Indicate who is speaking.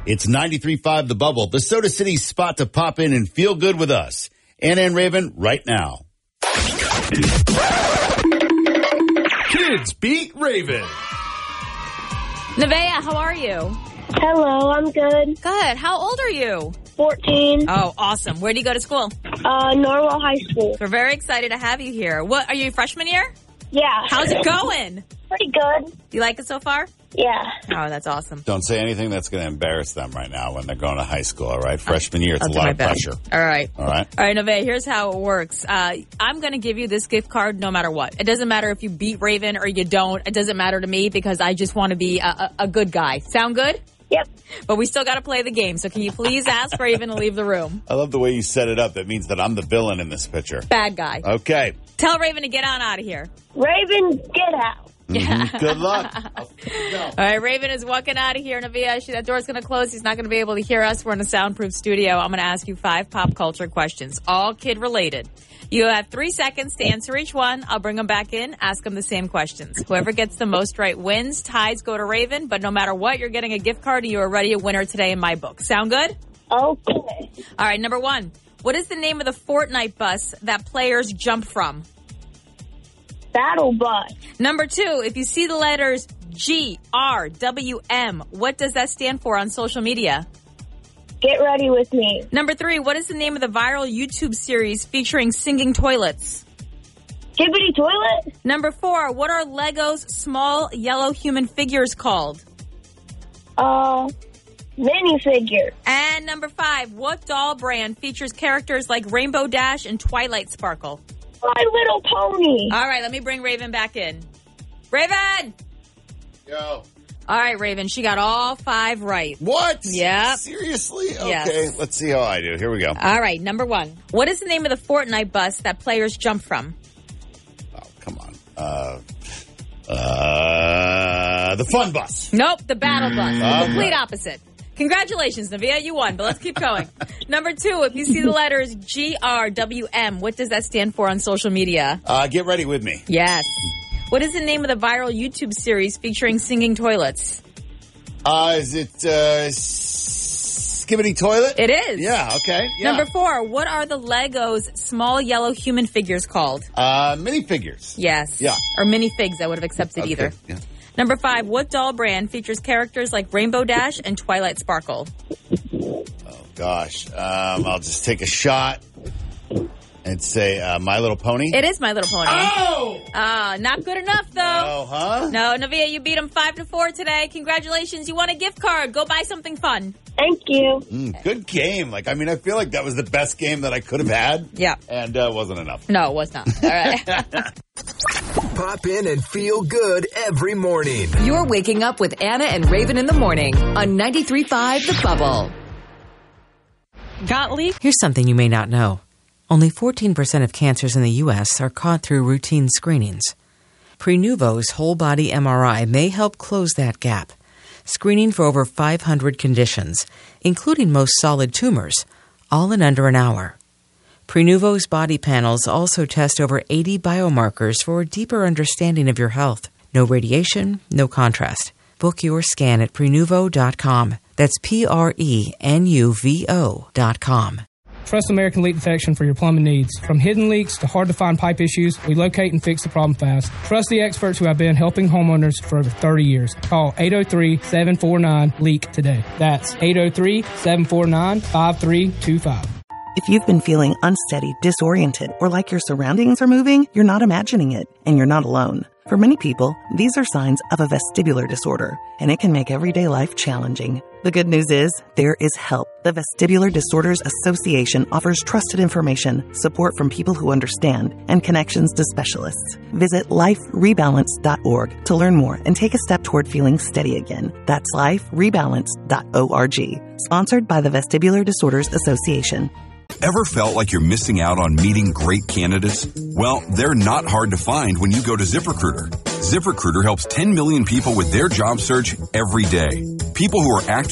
Speaker 1: It's 93.5 The Bubble, the Soda City spot to pop in and feel good with us. Anna and Raven, right now.
Speaker 2: Kids beat Raven.
Speaker 3: Nevaeh, how are you?
Speaker 4: Hello, I'm good.
Speaker 3: Good. How old are you?
Speaker 4: 14.
Speaker 3: Oh, awesome. Where do you go to school?
Speaker 4: Norwell High School.
Speaker 3: We're very excited to have you here. What, are you freshman year?
Speaker 4: Yeah.
Speaker 3: How's it going?
Speaker 4: Pretty good.
Speaker 3: You like it so far?
Speaker 4: Yeah.
Speaker 3: Oh, that's awesome.
Speaker 1: Don't say anything that's going to embarrass them right now when they're going to high school, all right? Freshman year, it's a lot of pressure.
Speaker 3: All right.
Speaker 1: All right?
Speaker 3: All right, Nevaeh, here's how it works. I'm going to give you this gift card no matter what. It doesn't matter if you beat Raven or you don't. It doesn't matter to me because I just want to be a good guy. Sound good?
Speaker 4: Yep.
Speaker 3: But we still got to play the game, so can you please ask Raven to leave the room?
Speaker 1: I love the way you set it up. That means that I'm the villain in this picture.
Speaker 3: Bad guy.
Speaker 1: Okay.
Speaker 3: Tell Raven to get on out of here.
Speaker 4: Raven, get out.
Speaker 1: Mm-hmm. Good luck.
Speaker 3: All right, Raven is walking out of here. Nevaeh, that door's going to close. He's not going to be able to hear us. We're in a soundproof studio. I'm going to ask you 5 pop culture questions, all kid-related. You have 3 seconds to answer each one. I'll bring them back in, ask them the same questions. Whoever gets the most right wins. Ties go to Raven, but no matter what, you're getting a gift card and you are already a winner today in my book. Sound good?
Speaker 4: Okay.
Speaker 3: All right, number 1. What is the name of the Fortnite bus that players jump from?
Speaker 4: Battle Bus.
Speaker 3: Number 2, if you see the letters GRWM, what does that stand for on social media?
Speaker 4: Get ready with me.
Speaker 3: Number 3, what is the name of the viral YouTube series featuring singing toilets?
Speaker 4: Skibbity Toilet.
Speaker 3: Number 4, what are Lego's small yellow human figures called?
Speaker 4: Minifigure.
Speaker 3: And number 5, what doll brand features characters like Rainbow Dash and Twilight Sparkle?
Speaker 4: My Little Pony.
Speaker 3: All right, let me bring Raven back in. Raven!
Speaker 1: Yo.
Speaker 3: All right, Raven, she got all 5 right.
Speaker 1: What?
Speaker 3: Yep.
Speaker 1: Seriously? Okay,
Speaker 3: Yes.
Speaker 1: Let's see how I do. Here we go.
Speaker 3: All right, number 1. What is the name of the Fortnite bus that players jump from?
Speaker 1: Oh, come on. The Fun Bus.
Speaker 3: Nope, the Battle Bus. The complete opposite. Congratulations, Nevaeh, you won, but let's keep going. Number 2, if you see the letters GRWM, what does that stand for on social media?
Speaker 1: Get ready with me.
Speaker 3: Yes. What is the name of the viral YouTube series featuring singing toilets?
Speaker 1: Is it Skibbity Toilet?
Speaker 3: It is.
Speaker 1: Yeah, okay. Yeah.
Speaker 3: Number 4, what are the Lego's small yellow human figures called?
Speaker 1: Minifigures.
Speaker 3: Yes.
Speaker 1: Yeah.
Speaker 3: Or minifigs, I would have accepted either.
Speaker 1: Yeah.
Speaker 3: Number 5, what doll brand features characters like Rainbow Dash and Twilight Sparkle?
Speaker 1: Oh, gosh. I'll just take a shot and say My Little Pony.
Speaker 3: It is My Little Pony.
Speaker 1: Oh!
Speaker 3: Not good enough, though.
Speaker 1: Oh, huh?
Speaker 3: No, Nevaeh, you beat him 5-4 today. Congratulations. You won a gift card. Go buy something fun.
Speaker 4: Thank you.
Speaker 1: Good game. I feel like that was the best game that I could have had.
Speaker 3: Yeah.
Speaker 1: And wasn't enough.
Speaker 3: No, it was not. All right.
Speaker 2: Pop in and feel good every morning.
Speaker 5: You're waking up with Anna and Raven in the morning on 93.5 The Bubble.
Speaker 3: Gottlieb?
Speaker 6: Here's something you may not know. Only 14% of cancers in the U.S. are caught through routine screenings. Prenuvo's whole-body MRI may help close that gap, screening for over 500 conditions, including most solid tumors, all in under an hour. Prenuvo's body panels also test over 80 biomarkers for a deeper understanding of your health. No radiation, no contrast. Book your scan at Prenuvo.com. That's Prenuvo.com.
Speaker 7: Trust American Leak Detection for your plumbing needs. From hidden leaks to hard-to-find pipe issues, we locate and fix the problem fast. Trust the experts who have been helping homeowners for over 30 years. Call 803-749-LEAK today. That's 803-749-5325.
Speaker 8: If you've been feeling unsteady, disoriented, or like your surroundings are moving, you're not imagining it, and you're not alone. For many people, these are signs of a vestibular disorder, and it can make everyday life challenging. The good news is, there is help. The Vestibular Disorders Association offers trusted information, support from people who understand, and connections to specialists. Visit liferebalance.org to learn more and take a step toward feeling steady again. That's liferebalance.org. Sponsored by the Vestibular Disorders Association.
Speaker 9: Ever felt like you're missing out on meeting great candidates? Well, they're not hard to find when you go to ZipRecruiter. ZipRecruiter helps 10 million people with their job search every day. People who are actively